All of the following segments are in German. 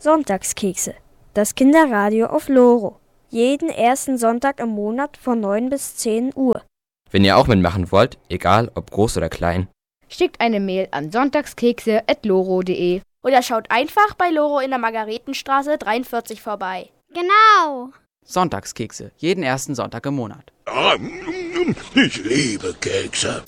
Sonntagskekse, das Kinderradio auf Loro. Jeden ersten Sonntag im Monat von 9 bis 10 Uhr. Wenn ihr auch mitmachen wollt, egal ob groß oder klein, schickt eine Mail an sonntagskekse@loro.de oder schaut einfach bei Loro in der Margaretenstraße 43 vorbei. Genau! Sonntagskekse, jeden ersten Sonntag im Monat. Ich liebe Kekse.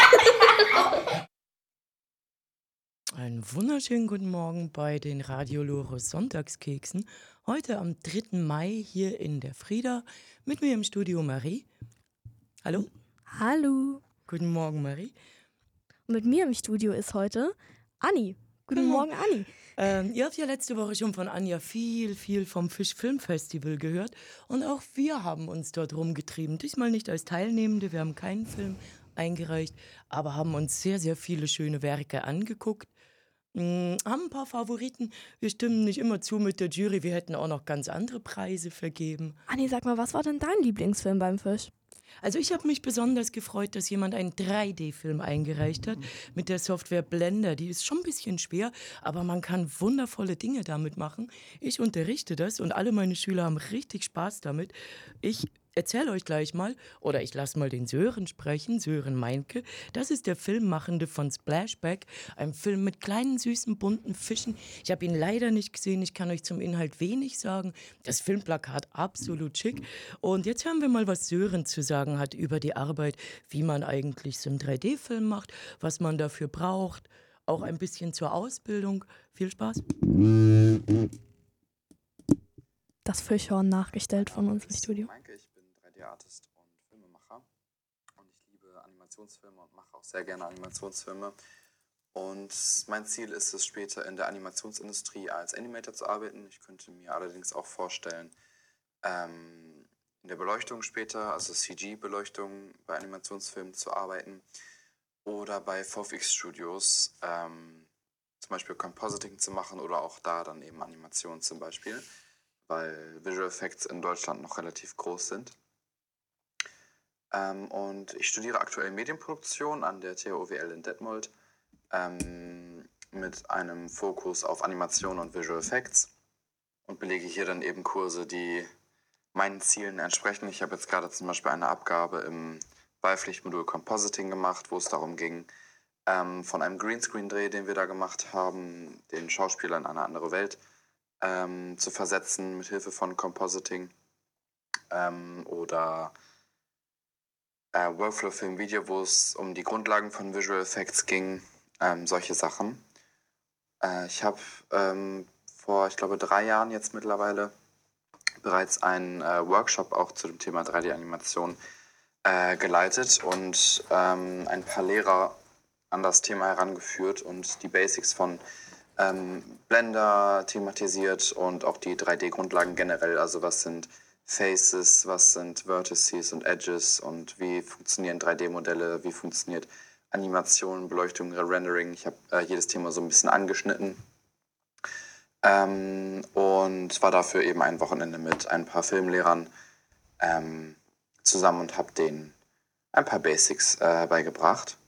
Einen wunderschönen guten Morgen bei den Radio Loro Sonntagskeksen. Heute am 3. Mai hier in der Frieda. Mit mir im Studio Marie. Hallo. Hallo. Guten Morgen, Marie. Mit mir im Studio ist heute Anni. Guten Morgen, Anni. Ihr habt ja letzte Woche schon von Anja viel vom Fischfilmfestival gehört. Und auch wir haben uns dort rumgetrieben. Diesmal nicht als Teilnehmende, wir haben keinen Film eingereicht, aber haben uns sehr, sehr viele schöne Werke angeguckt. Haben ein paar Favoriten. Wir stimmen nicht immer zu mit der Jury. Wir hätten auch noch ganz andere Preise vergeben. Anni, sag mal, was war denn dein Lieblingsfilm beim Fisch? Also ich habe mich besonders gefreut, dass jemand einen 3D-Film eingereicht hat mit der Software Blender. Die ist schon ein bisschen schwer, aber man kann wundervolle Dinge damit machen. Ich unterrichte das und alle meine Schüler haben richtig Spaß damit. Ich erzähle euch gleich mal, oder ich lasse mal den Sören sprechen, Sören Meinke. Das ist der Filmmachende von Splashback, ein Film mit kleinen, süßen, bunten Fischen. Ich habe ihn leider nicht gesehen, ich kann euch zum Inhalt wenig sagen. Das Filmplakat absolut schick. Und jetzt hören wir mal, was Sören zu sagen hat über die Arbeit, wie man eigentlich so einen 3D-Film macht, was man dafür braucht, auch ein bisschen zur Ausbildung. Viel Spaß. Das Fischhorn nachgestellt von uns im Studio. Ich bin 3D-Artist und Filmemacher und ich liebe Animationsfilme und mache auch sehr gerne Animationsfilme. Und mein Ziel ist es, später in der Animationsindustrie als Animator zu arbeiten. Ich könnte mir allerdings auch vorstellen, in der Beleuchtung später, also CG-Beleuchtung bei Animationsfilmen zu arbeiten oder bei VFX-Studios zum Beispiel Compositing zu machen oder auch da dann eben Animationen zum Beispiel, weil Visual Effects in Deutschland noch relativ groß sind. Und ich studiere aktuell Medienproduktion an der THOWL in Detmold mit einem Fokus auf Animation und Visual Effects und belege hier dann eben Kurse, die meinen Zielen entsprechen. Ich habe jetzt gerade zum Beispiel eine Abgabe im Wahlpflichtmodul Compositing gemacht, wo es darum ging, von einem Greenscreen-Dreh, den wir da gemacht haben, den Schauspieler in eine andere Welt zu versetzen mit Hilfe von Compositing oder Workflow Film Video, wo es um die Grundlagen von Visual Effects ging, solche Sachen. Ich habe vor, ich glaube, 3 Jahren jetzt mittlerweile bereits einen Workshop auch zu dem Thema 3D-Animation geleitet und ein paar Lehrer an das Thema herangeführt und die Basics von Blender thematisiert und auch die 3D-Grundlagen generell, also was sind Faces, was sind Vertices und Edges und wie funktionieren 3D-Modelle, wie funktioniert Animation, Beleuchtung, Rendering. Ich habe jedes Thema so ein bisschen angeschnitten und war dafür eben ein Wochenende mit ein paar Filmlehrern zusammen und habe denen ein paar Basics beigebracht.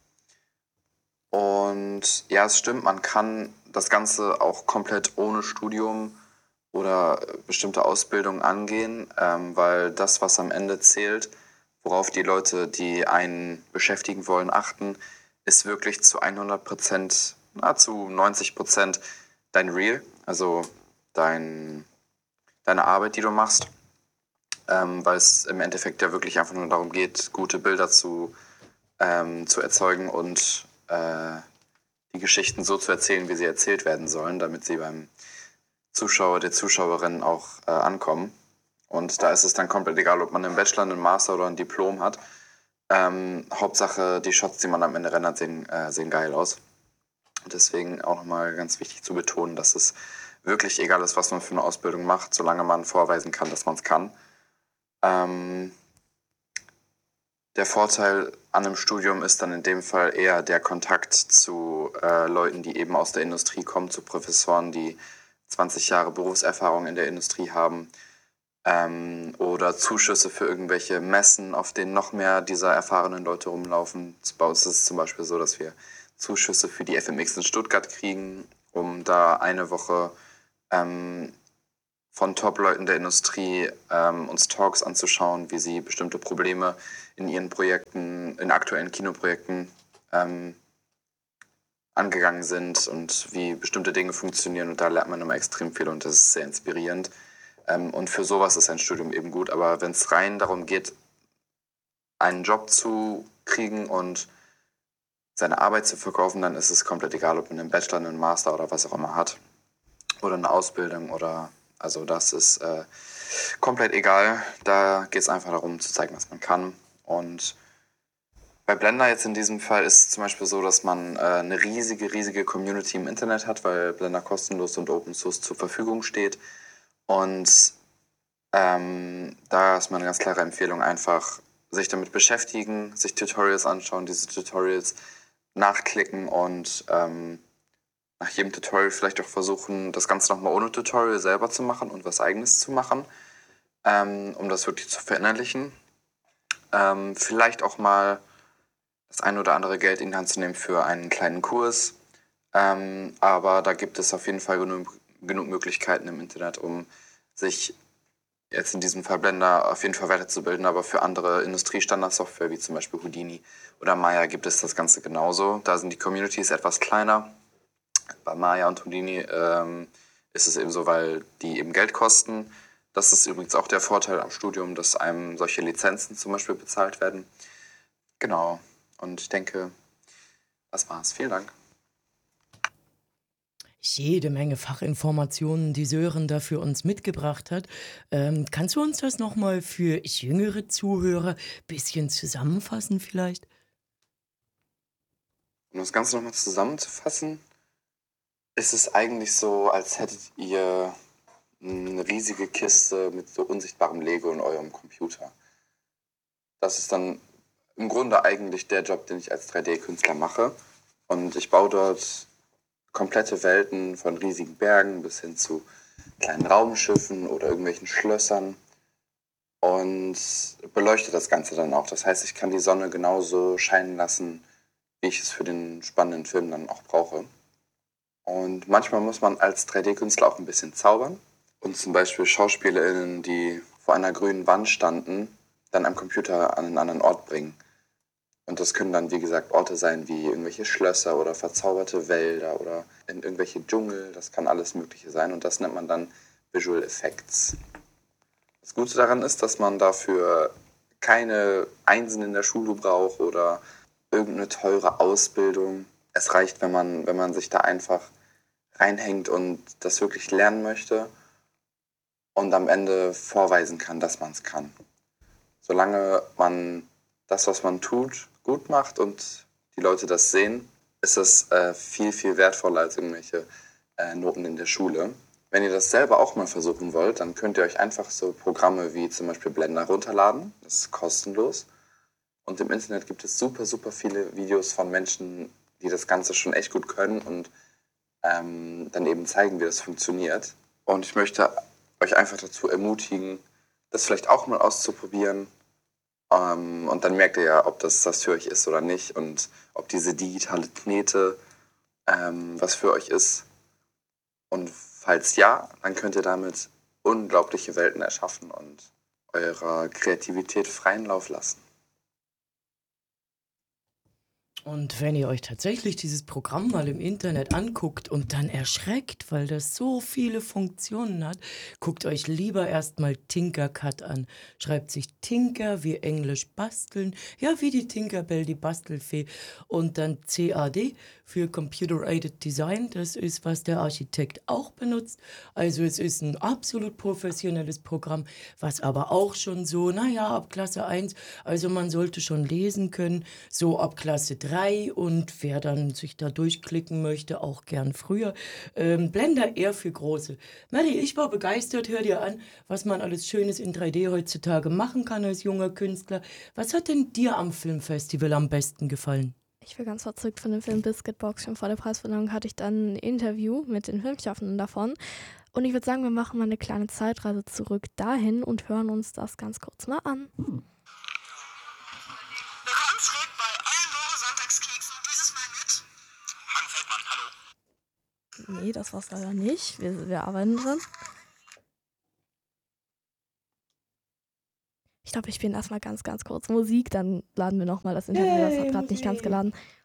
Und ja, es stimmt, man kann das Ganze auch komplett ohne Studium oder bestimmte Ausbildung angehen, weil das, was am Ende zählt, worauf die Leute, die einen beschäftigen wollen, achten, ist wirklich zu 100%, zu 90% dein Reel, also deine Arbeit, die du machst, weil es im Endeffekt ja wirklich einfach nur darum geht, gute Bilder zu erzeugen und die Geschichten so zu erzählen, wie sie erzählt werden sollen, damit sie beim Zuschauer, der Zuschauerin auch ankommen. Und da ist es dann komplett egal, ob man einen Bachelor, einen Master oder ein Diplom hat. Hauptsache, die Shots, die man am Ende rendert, sehen geil aus. Und deswegen auch nochmal ganz wichtig zu betonen, dass es wirklich egal ist, was man für eine Ausbildung macht, solange man vorweisen kann, dass man es kann. Der Vorteil an einem Studium ist dann in dem Fall eher der Kontakt zu Leuten, die eben aus der Industrie kommen, zu Professoren, die 20 Jahre Berufserfahrung in der Industrie haben oder Zuschüsse für irgendwelche Messen, auf denen noch mehr dieser erfahrenen Leute rumlaufen. Bei uns ist es zum Beispiel so, dass wir Zuschüsse für die FMX in Stuttgart kriegen, um da eine Woche von Top-Leuten der Industrie uns Talks anzuschauen, wie sie bestimmte Probleme in ihren Projekten, in aktuellen Kinoprojekten angegangen sind und wie bestimmte Dinge funktionieren. Und da lernt man immer extrem viel und das ist sehr inspirierend. Und für sowas ist ein Studium eben gut. Aber wenn es rein darum geht, einen Job zu kriegen und seine Arbeit zu verkaufen, dann ist es komplett egal, ob man einen Bachelor, einen Master oder was auch immer hat. Oder eine Ausbildung oder, also das ist komplett egal. Da geht es einfach darum zu zeigen, was man kann. Und bei Blender jetzt in diesem Fall ist es zum Beispiel so, dass man eine riesige Community im Internet hat, weil Blender kostenlos und Open Source zur Verfügung steht. Und da ist meine ganz klare Empfehlung einfach, sich damit beschäftigen, sich Tutorials anschauen, diese Tutorials nachklicken und nach jedem Tutorial vielleicht auch versuchen, das Ganze nochmal ohne Tutorial selber zu machen und was Eigenes zu machen, um das wirklich zu verinnerlichen. Vielleicht auch mal das ein oder andere Geld in die Hand zu nehmen für einen kleinen Kurs. Aber da gibt es auf jeden Fall genug Möglichkeiten im Internet, um sich jetzt in diesem Fall Blender auf jeden Fall weiterzubilden. Aber für andere Industriestandardsoftware wie zum Beispiel Houdini oder Maya gibt es das Ganze genauso. Da sind die Communities etwas kleiner. Bei Maya und Houdini ist es eben so, weil die eben Geld kosten. Das ist übrigens auch der Vorteil am Studium, dass einem solche Lizenzen zum Beispiel bezahlt werden. Genau. Und ich denke, das war's. Vielen Dank. Jede Menge Fachinformationen, die Sören da für uns mitgebracht hat. Kannst du uns das nochmal für jüngere Zuhörer ein bisschen zusammenfassen vielleicht? Um das Ganze nochmal zusammenzufassen, ist es eigentlich so, als hättet ihr eine riesige Kiste mit so unsichtbarem Lego in eurem Computer. Das ist dann im Grunde eigentlich der Job, den ich als 3D-Künstler mache. Und ich baue dort komplette Welten von riesigen Bergen bis hin zu kleinen Raumschiffen oder irgendwelchen Schlössern und beleuchte das Ganze dann auch. Das heißt, ich kann die Sonne genauso scheinen lassen, wie ich es für den spannenden Film dann auch brauche. Und manchmal muss man als 3D-Künstler auch ein bisschen zaubern und zum Beispiel SchauspielerInnen, die vor einer grünen Wand standen, dann am Computer an einen anderen Ort bringen. Und das können dann, wie gesagt, Orte sein wie irgendwelche Schlösser oder verzauberte Wälder oder in irgendwelche Dschungel. Das kann alles Mögliche sein und das nennt man dann Visual Effects. Das Gute daran ist, dass man dafür keine Einsen in der Schule braucht oder irgendeine teure Ausbildung. Es reicht, wenn man sich da einfach reinhängt und das wirklich lernen möchte und am Ende vorweisen kann, dass man es kann. Solange man das, was man tut, gut macht und die Leute das sehen, ist das viel wertvoller als irgendwelche Noten in der Schule. Wenn ihr das selber auch mal versuchen wollt, dann könnt ihr euch einfach so Programme wie zum Beispiel Blender runterladen. Das ist kostenlos. Und im Internet gibt es super viele Videos von Menschen, die das Ganze schon echt gut können und dann eben zeigen, wie das funktioniert. Und ich möchte euch einfach dazu ermutigen, das vielleicht auch mal auszuprobieren. Und dann merkt ihr ja, ob das für euch ist oder nicht und ob diese digitale Knete was für euch ist. Und falls ja, dann könnt ihr damit unglaubliche Welten erschaffen und eurer Kreativität freien Lauf lassen. Und wenn ihr euch tatsächlich dieses Programm mal im Internet anguckt und dann erschreckt, weil das so viele Funktionen hat, guckt euch lieber erstmal Tinkercad an. Schreibt sich Tinker wie Englisch basteln, ja wie die Tinkerbell, die Bastelfee und dann CAD für Computer Aided Design. Das ist, was der Architekt auch benutzt. Also es ist ein absolut professionelles Programm, was aber auch schon so, ab Klasse 1, also man sollte schon lesen können, so ab Klasse 3 und wer dann sich da durchklicken möchte, auch gern früher. Blender eher für Große. Mary, ich war begeistert, hör dir an, was man alles Schönes in 3D heutzutage machen kann als junger Künstler. Was hat denn dir am Filmfestival am besten gefallen? Ich war ganz verzückt von dem Film Biscuit Box. Schon vor der Preisverleihung hatte ich dann ein Interview mit den Filmschaffenden davon. Und ich würde sagen, wir machen mal eine kleine Zeitreise zurück dahin und hören uns das ganz kurz mal an. Willkommen zurück bei euren Loro Sonntagskeksen. Dieses Mal mit Hagen Feldmann, hallo. Nee, das war's leider nicht. Wir arbeiten dran. Ich glaube, ich spiele erstmal ganz, ganz kurz Musik, dann laden wir nochmal das Interview. Das hat gerade nicht ganz geladen.